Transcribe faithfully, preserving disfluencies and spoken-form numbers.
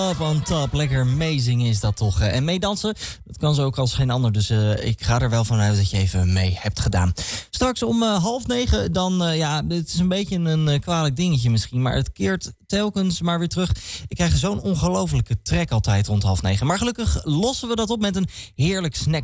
Up on top, lekker amazing is dat toch. En meedansen, dat kan zo ook als geen ander. Dus uh, ik ga er wel vanuit dat je even mee hebt gedaan. Straks om uh, half negen, dan, uh, ja, het is een beetje een uh, kwalijk dingetje misschien. Maar het keert telkens maar weer terug. Ik krijg zo'n ongelofelijke trek altijd rond half negen. Maar gelukkig lossen we dat op met een heerlijk snack.